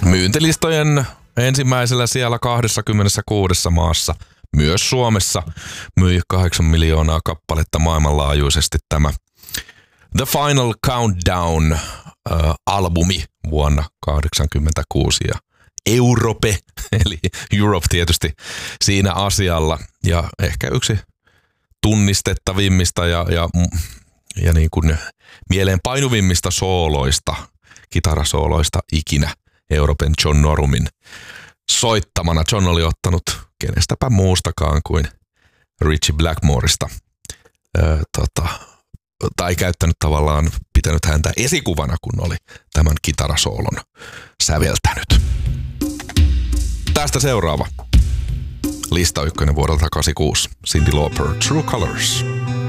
Myyntilistojen ensimmäisellä siellä 26 maassa, myös Suomessa, myi 8 miljoonaa kappaletta maailmanlaajuisesti tämä The Final Countdown-albumi vuonna 1986 ja Europe, eli Europe tietysti siinä asialla ja ehkä yksi tunnistettavimmista ja niin kuin mieleenpainuvimmista sooloista, kitarasooloista ikinä Europen John Norumin soittamana. John oli ottanut kenestäpä muustakaan kuin Ritchie Blackmoresta tai käyttänyt tavallaan, pitänyt häntä esikuvana, kun oli tämän kitarasoolon säveltänyt. Tästä seuraava. Lista 1 vuodelta 86. Cyndi Lauper, True Colors.